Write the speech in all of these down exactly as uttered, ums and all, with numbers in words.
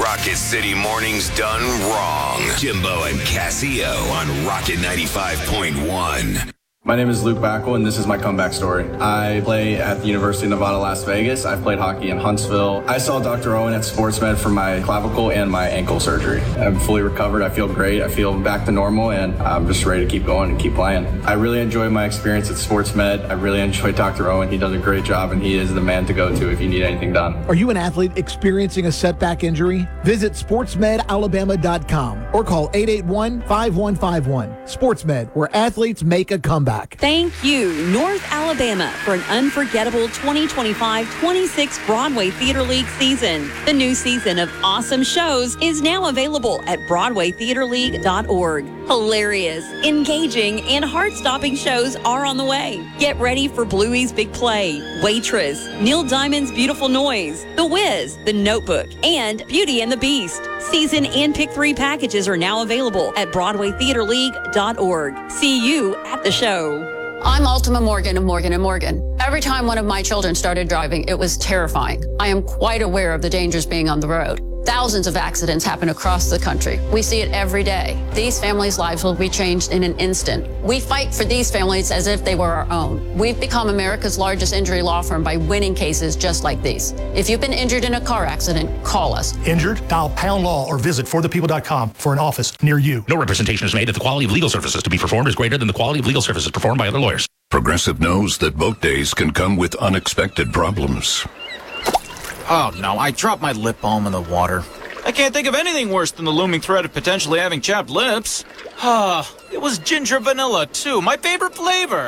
Rocket City mornings done wrong. Jimbo and Casio on Rocket ninety-five point one. My name is Luke Backel, and this is my comeback story. I play at the University of Nevada, Las Vegas. I've played hockey in Huntsville. I saw Doctor Owen at SportsMed for my clavicle and my ankle surgery. I'm fully recovered. I feel great. I feel back to normal, and I'm just ready to keep going and keep playing. I really enjoy my experience at SportsMed. I really enjoy Doctor Owen. He does a great job, and he is the man to go to if you need anything done. Are you an athlete experiencing a setback injury? Visit sports med alabama dot com or call eight eight one, five one five one. SportsMed, where athletes make a comeback. Thank you, North Alabama, for an unforgettable twenty twenty-five twenty-six Broadway Theater League season. The new season of awesome shows is now available at broadway theater league dot org. Hilarious, engaging, and heart-stopping shows are on the way. Get ready for Bluey's Big Play, Waitress, Neil Diamond's Beautiful Noise, The Wiz, The Notebook, and Beauty and the Beast. Season and Pick three packages are now available at broadway theater league dot org. See you at the show. I'm Ultima Morgan of Morgan and Morgan. Every time one of my children started driving, it was terrifying. I am quite aware of the dangers being on the road. Thousands of accidents happen across the country. We see it every day. These families' lives will be changed in an instant. We fight for these families as if they were our own. We've become America's largest injury law firm by winning cases just like these. If you've been injured in a car accident, call us. Injured? Dial pound law or visit for the people dot com for an office near you. No representation is made that the quality of legal services to be performed is greater than the quality of legal services performed by other lawyers. Progressive knows that boat days can come with unexpected problems. Oh, no, I dropped my lip balm in the water. I can't think of anything worse than the looming threat of potentially having chapped lips. Ah, it was ginger vanilla, too, my favorite flavor.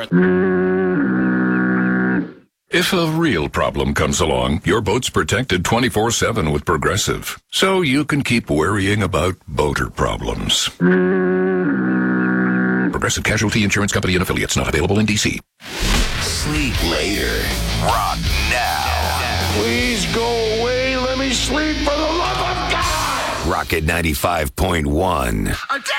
If a real problem comes along, your boat's protected twenty-four seven with Progressive, so you can keep worrying about boater problems. Progressive Casualty Insurance Company and Affiliates, not available in D C. Sleep later. Rock now. Please go away. Let me sleep for the love of God. Rocket ninety-five point one. Attack!